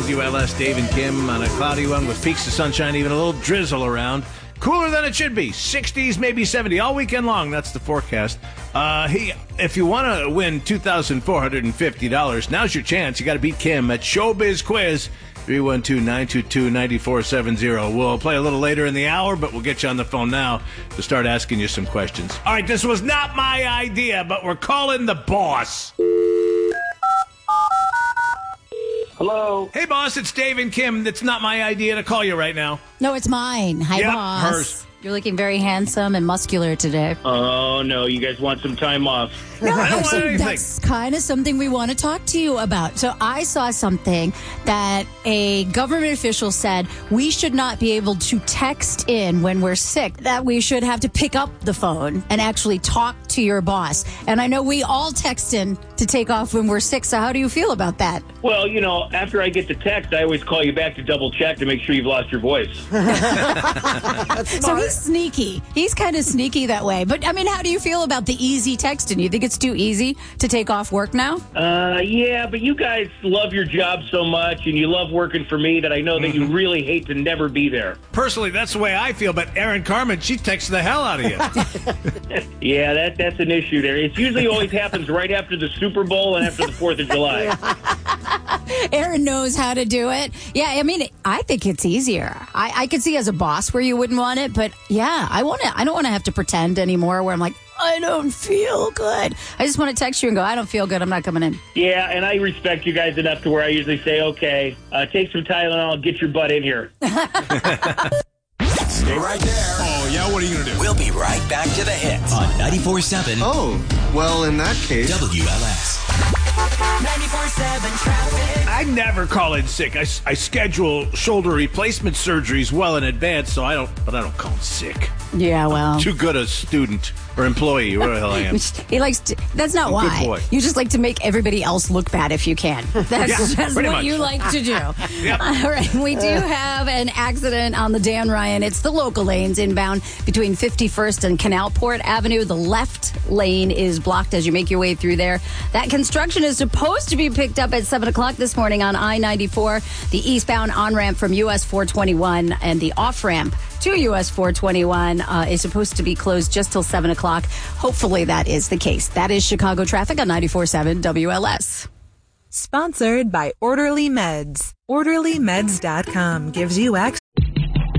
WLS, Dave and Kim on a cloudy one with peaks of sunshine, even a little drizzle around. Cooler than it should be. 60s, maybe 70 all weekend long. That's the forecast. If you want to win $2,450, now's your chance. You got to beat Kim at Showbiz Quiz. 312-922-9470. We'll play a little later in the hour, but we'll get you on the phone now to start asking you some questions. All right, this was not my idea, but we're calling the boss. Hello. Hey, boss, it's Dave and Kim. It's not my idea to call you right now. No, it's mine. Hi, Yep, boss. hers. You're looking very handsome and muscular today. Oh, no, you guys want some time off. No, I don't want Actually, anything. that's kind of something we want to talk to you about. So I saw something that a government official said we should not be able to text in when we're sick, that we should have to pick up the phone and actually talk to your boss. And I know we all text in to take off when we're sick, so how do you feel about that? Well, you know, after I get the text, I always call you back to double check to make sure you've lost your voice. So he's sneaky. He's kind of sneaky that way. But, I mean, how do you feel about the easy texting? You think it's too easy to take off work now? Yeah, but you guys love your job so much and you love working for me that I know that you really hate to never be there. Personally, that's the way I feel, but Erin Carmen, she texts the hell out of you. Yeah, that's an issue there. It usually always happens right after the Super Bowl and after the 4th of July. Aaron knows how to do it. Yeah, I mean, I think it's easier. I could see as a boss where you wouldn't want it, but yeah, I don't want to have to pretend anymore where I'm like, I don't feel good. I just want to text you and go, I don't feel good. I'm not coming in. Yeah, and I respect you guys enough to where I usually say, okay, take some Tylenol, get your butt in here. Stay right there. Oh, yeah? What are you going to do? We'll be right back to the hits on 94.7 Oh, well, in that case. WLS. 94.7 traffic. I never call in sick. I schedule shoulder replacement surgeries well in advance, so I don't call in sick. Yeah, well. Too good a student or employee, where the hell I am. He likes to, that's not Good why. boy. You just like to make everybody else look bad if you can. That's pretty what much. you like to do. Yep. All right. We do have an accident on the Dan Ryan. It's the local lanes inbound between 51st and Canalport Avenue. The left lane is blocked as you make your way through there. That construction is supposed to be picked up at 7 o'clock this morning on I-94. The eastbound on-ramp from US 421 and the off-ramp to US 421 is supposed to be closed just till 7 o'clock. Hopefully that is the case. That is Chicago traffic on 94.7 WLS. Sponsored by Orderly Meds. OrderlyMeds.com gives you access